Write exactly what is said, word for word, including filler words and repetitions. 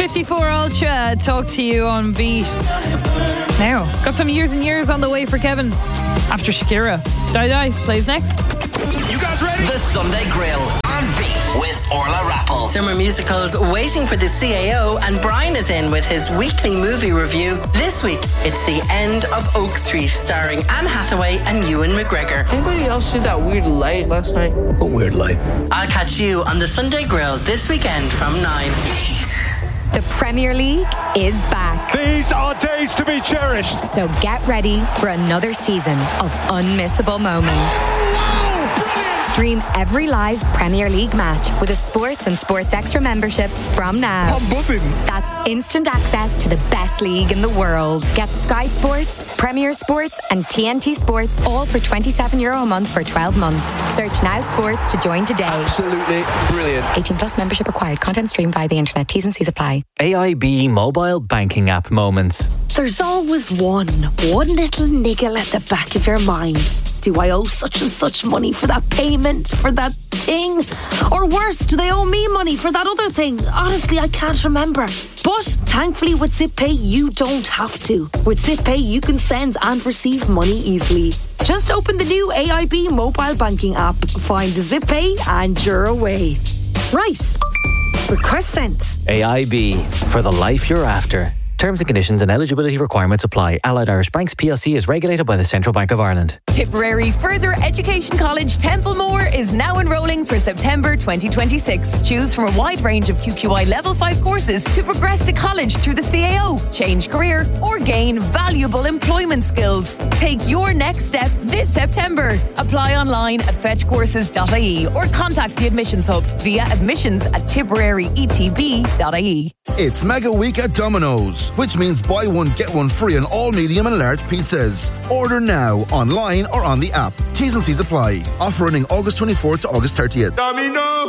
fifty-four Ultra, talk to you on Beat. Now, got some years and years on the way for Kevin. After Shakira. Die Die plays next. You guys ready? The Sunday Grill on Beat with Orla Rappel. Summer musicals waiting for the C A O, and Brian is in with his weekly movie review. This week, it's The End of Oak Street, starring Anne Hathaway and Ewan McGregor. Anybody else see that weird light last night? What weird light? I'll catch you on the Sunday Grill this weekend from nine. The Premier League is back. These are days to be cherished. So get ready for another season of unmissable moments. Stream every live Premier League match with a Sports and Sports Extra membership from now. I'm buzzing. That's instant access to the best league in the world. Get Sky Sports, Premier Sports and T N T Sports all for twenty-seven euro a month for twelve months. Search Now Sports to join today. Absolutely brilliant. eighteen plus membership required. Content streamed via the internet. T's and C's apply. A I B mobile banking app moments. There's always one, one little niggle at the back of your mind. Do I owe such and such money for that payment, for that thing? Or worse, do they owe me money for that other thing? Honestly, I can't remember. But thankfully with ZipPay, you don't have to. With ZipPay, you can send and receive money easily. Just open the new A I B mobile banking app, find ZipPay and you're away. Right. Request sent. A I B, for the life you're after. Terms and conditions and eligibility requirements apply. Allied Irish Banks P L C is regulated by the Central Bank of Ireland. Tipperary Further Education College Templemore is now enrolling for September twenty twenty-six. Choose from a wide range of Q Q I Level five courses to progress to college through the C A O, change career or gain valuable employment skills. Take your next step this September. Apply online at fetch courses dot I E or contact the Admissions Hub via admissions at tipperary e t b dot I E. It's Mega Week at Domino's, which means buy one, get one free on all medium and large pizzas. Order now, online or on the app. T's and C's apply. Offer running August twenty-fourth to August thirtieth. Domino!